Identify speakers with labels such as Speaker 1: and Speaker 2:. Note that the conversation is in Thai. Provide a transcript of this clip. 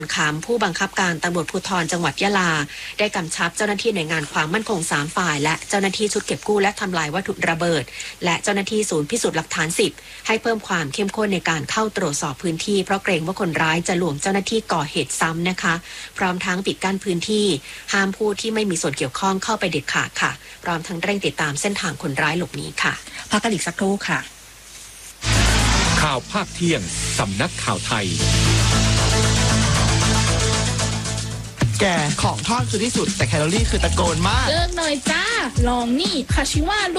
Speaker 1: ขามผู้บังคับการตำรวจภูธรจังหวัดยะลาได้กำชับเจ้าหน้าที่หน่วยงานความมั่นคง3ฝ่ายและเจ้าหน้าที่ชุดเก็บกู้และทำลายวัตถุระเบิดและเจ้าหน้าที่ศูนย์พิสูจน์หลักฐาน10ให้เพิ่มความเข้มข้นในการเข้าตรวจสอบพื้นที่เพราะเกรงว่าคนร้ายจะลวงเจ้าหน้าที่ก่อเหตุซ้ำนะคะพร้อมทั้งปิดกั้นพื้นที่ห้ามผู้ที่ไม่มีส่วนเกี่ยวข้องเข้าไปเด็ดขาดค่ะพร้อมทั้งเร่งติดตามเส้นทางคนร้ายหลบหนีค่ะ
Speaker 2: พักกันอีกสักครู่ค่ะ
Speaker 3: ข่าวภาคเที่ยงสำนักข่าวไทย
Speaker 4: แกของทอดคือที่สุดแต่แคลอรี่คือตะโกนมาก
Speaker 5: เลิกหน่อยจ้าลองนี่คาชิว่า